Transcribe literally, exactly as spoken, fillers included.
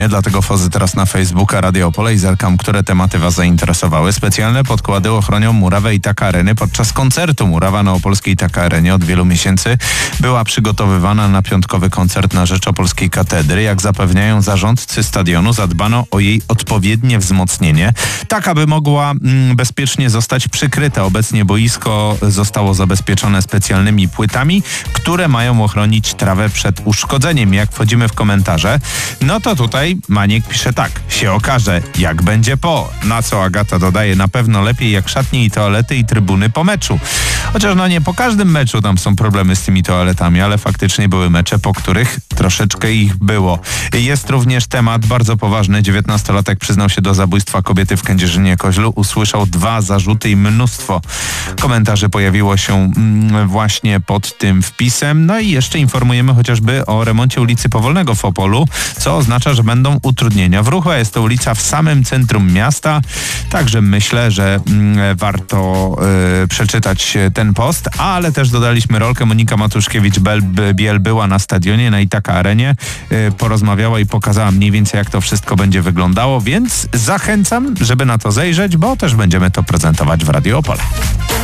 Dlatego wchodzę teraz na Facebooka Radio Opole i zerkam, które tematy Was zainteresowały. Specjalne podkłady ochronią murawę Itaka Areny podczas koncertu. Murawa na opolskiej Itaka Arenie od wielu miesięcy była przygotowywana na piątkowy koncert na rzecz Opolskiej Katedry. Jak zapewniają zarządcy stadionu, zadbano o jej odpowiednie wzmocnienie, tak aby mogła mm, bezpiecznie zostać przykryta. Obecnie boisko zostało zabezpieczone specjalnymi płytami, które mają ochronić trawę przed uszkodzeniem. Jak wchodzimy w komentarze, no to tutaj Maniek pisze tak: się okaże, jak będzie po. Na co Agata dodaje: na pewno lepiej jak szatnie i toalety i trybuny po meczu. Chociaż no nie po każdym meczu tam są problemy z tymi toaletami, ale faktycznie były mecze, po których troszeczkę ich było. Jest również temat bardzo poważny. dziewiętnastolatek przyznał się do zabójstwa kobiety w Kędzierzynie-Koźlu. Usłyszał dwa zarzuty i mnóstwo komentarzy pojawiło się mm, właśnie pod tym wpisem. No i jeszcze informujemy chociażby o remoncie ulicy Powolnego w Opolu, co oznacza, że będą utrudnienia w ruchu, a jest to ulica w samym centrum miasta. Także myślę, że mm, warto y, przeczytać ten post, ale też dodaliśmy rolkę. Monika Matuszkiewicz-Biel była na stadionie, na Itaka Arenie, y, porozmawiała i pokazała mniej więcej, jak to wszystko będzie wyglądało, więc zachęcam, żeby na to zejrzeć, bo też będziemy to prezentować w Radio Opole.